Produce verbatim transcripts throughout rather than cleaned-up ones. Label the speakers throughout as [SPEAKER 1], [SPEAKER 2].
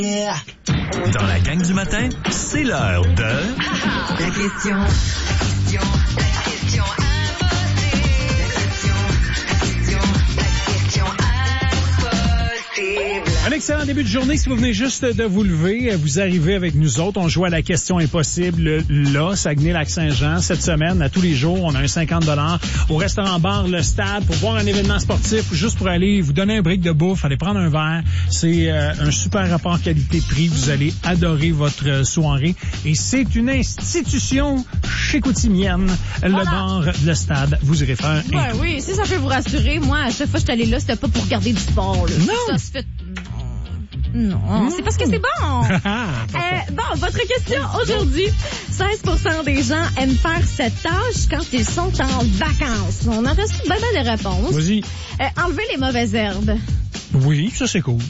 [SPEAKER 1] Yeah. Dans la gang du matin, c'est l'heure de...
[SPEAKER 2] La question, la question, la question impossible. La question, la question, la question impossible.
[SPEAKER 3] Un excellent début de journée. Si vous venez juste de vous lever, vous arrivez avec nous autres. On joue à la question impossible là, Saguenay-Lac-Saint-Jean. Cette semaine, à tous les jours, on a un cinquante dollars au restaurant-bar Le Stade pour voir un événement sportif ou juste pour aller vous donner un break de bouffe, aller prendre un verre. C'est euh, un super rapport qualité-prix. Vous allez adorer votre soirée. Et c'est une institution chicoutimienne, le
[SPEAKER 4] Voilà.
[SPEAKER 3] bar Le Stade. Vous irez faire un
[SPEAKER 4] Ouais, oui, si ça peut vous rassurer, moi, à chaque fois que je suis allée là, c'était pas pour regarder du sport. Là.
[SPEAKER 3] Non.
[SPEAKER 4] Ça se fait... Non, c'est parce que c'est bon.
[SPEAKER 3] Ah,
[SPEAKER 4] Euh, bon, votre question aujourd'hui. seize pour cent des gens aiment faire cette tâche quand ils sont en vacances. On a reçu bien ben de réponses.
[SPEAKER 3] Vas-y.
[SPEAKER 4] Euh, enlever les mauvaises herbes.
[SPEAKER 3] Oui, ça c'est cool.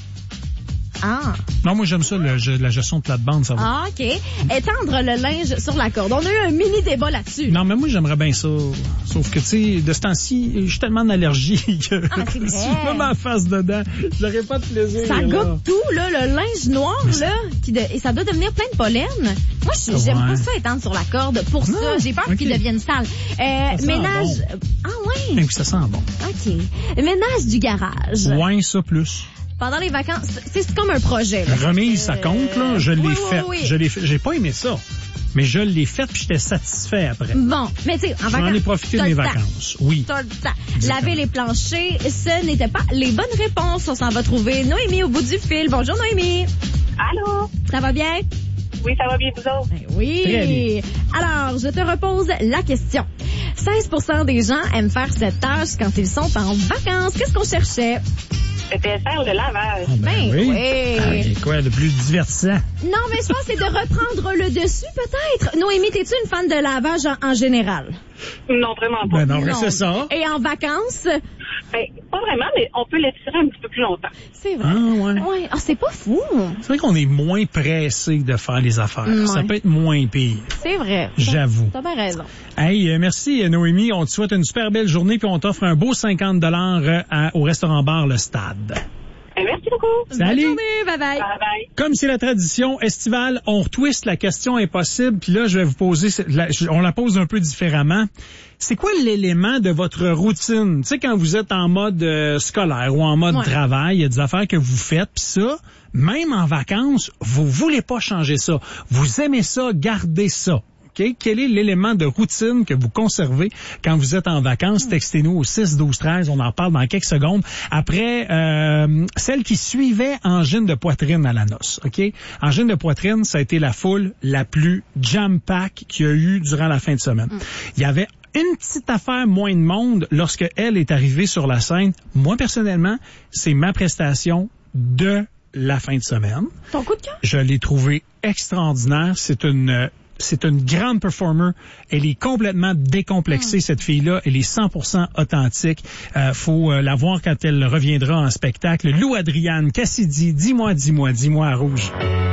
[SPEAKER 4] Ah.
[SPEAKER 3] Non, moi j'aime ça, le, la gestion de plate-bande, ça va.
[SPEAKER 4] Ah, OK. Étendre le linge sur la corde. On a eu un mini débat là-dessus.
[SPEAKER 3] Non, mais moi, j'aimerais bien ça. Sauf que, tu sais, de ce temps-ci, j'ai tellement d'allergie que
[SPEAKER 4] Ah, c'est vrai.
[SPEAKER 3] si je mets ma face dedans, j'aurais pas de plaisir.
[SPEAKER 4] Ça
[SPEAKER 3] là.
[SPEAKER 4] goûte tout, là, le linge noir, là, qui de... et ça doit devenir plein de pollen. Moi, je- j'aime
[SPEAKER 3] Ouais.
[SPEAKER 4] pas ça étendre sur la corde. Pour
[SPEAKER 3] Non,
[SPEAKER 4] ça, j'ai peur
[SPEAKER 3] ok.
[SPEAKER 4] qu'il devienne sale. Euh,
[SPEAKER 3] sent
[SPEAKER 4] ménage... Ah, ouais.
[SPEAKER 3] Ben oui, ça sent bon.
[SPEAKER 4] OK. Ménage du garage.
[SPEAKER 3] Moins ça plus.
[SPEAKER 4] Pendant les vacances, c'est c'est comme un projet. Là.
[SPEAKER 3] Remise, ça compte, là. Je l'ai
[SPEAKER 4] oui,
[SPEAKER 3] fait.
[SPEAKER 4] Oui, oui.
[SPEAKER 3] Je l'ai fait. J'ai pas aimé ça. Mais je l'ai fait puis j'étais satisfait après.
[SPEAKER 4] Bon, mais tu sais, en vacances...
[SPEAKER 3] J'en ai profité de
[SPEAKER 4] t'as
[SPEAKER 3] mes
[SPEAKER 4] le temps.
[SPEAKER 3] vacances. Oui.
[SPEAKER 4] T'as le temps.
[SPEAKER 3] Exactement.
[SPEAKER 4] Laver les planchers, ce n'était pas les bonnes réponses. On s'en va trouver Noémie au bout du fil. Bonjour, Noémie.
[SPEAKER 5] Allô?
[SPEAKER 4] Ça va bien?
[SPEAKER 5] Oui, ça va bien, vous autres?
[SPEAKER 4] Ben oui.
[SPEAKER 3] Très bien.
[SPEAKER 4] Alors, je te repose la question. seize pour cent des gens aiment faire cette tâche quand ils sont en vacances. Qu'est-ce qu'on cherchait?
[SPEAKER 5] C'était faire le lavage.
[SPEAKER 3] Ah,
[SPEAKER 4] Ben oui.
[SPEAKER 3] Ah, et quoi, le plus divertissant?
[SPEAKER 4] Non, mais je pense que c'est de reprendre le dessus, peut-être. Noémie, t'es-tu une fan de lavage en, en général?
[SPEAKER 5] Non, vraiment pas.
[SPEAKER 3] Ben non, mais c'est ça.
[SPEAKER 4] Et en vacances?
[SPEAKER 5] Ben, pas vraiment, mais on peut l'étirer un petit peu plus longtemps.
[SPEAKER 4] C'est vrai.
[SPEAKER 3] Ah, ouais.
[SPEAKER 4] Ouais. Ah, c'est pas fou.
[SPEAKER 3] C'est vrai qu'on est moins pressé de faire les affaires.
[SPEAKER 4] Ouais.
[SPEAKER 3] Ça peut être moins pire.
[SPEAKER 4] C'est vrai.
[SPEAKER 3] J'avoue.
[SPEAKER 4] T'as bien raison.
[SPEAKER 3] Hey, euh, merci Noémie. On te souhaite une super belle journée puis on t'offre un beau cinquante dollars euh, à- au restaurant-bar Le Stade.
[SPEAKER 5] Ben, merci beaucoup.
[SPEAKER 3] Salut.
[SPEAKER 4] Bonne journée. Bye bye.
[SPEAKER 5] Bye bye.
[SPEAKER 3] Comme c'est la tradition estivale, on retwiste la question impossible. Puis là, je vais vous poser, la- on la pose un peu différemment. C'est quoi l'élément de votre routine? Tu sais, quand vous êtes en mode euh, scolaire ou en mode
[SPEAKER 4] Ouais.
[SPEAKER 3] travail, il y a des affaires que vous faites. Puis ça, même en vacances, vous voulez pas changer ça. Vous aimez ça, gardez ça. OK? Quel est l'élément de routine que vous conservez quand vous êtes en vacances? Textez-nous au six douze treize, on en parle dans quelques secondes. Après, euh, celle qui suivait angine de poitrine à la noce. OK? Angine de poitrine, ça a été la foule la plus jam-pack qu'il y a eu durant la fin de semaine. Il y avait une petite affaire moins de monde lorsque elle est arrivée sur la scène. Moi, personnellement, c'est ma prestation de la fin de semaine.
[SPEAKER 4] Ton coup de cœur?
[SPEAKER 3] Je l'ai trouvée extraordinaire. C'est une... euh, C'est une grande performer. Elle est complètement décomplexée, cette fille-là. Elle est cent pour cent authentique. Euh, faut euh, la voir quand elle reviendra en spectacle. Lou Adriane, Cassidy, dis-moi, dis-moi, dis-moi à Rouge.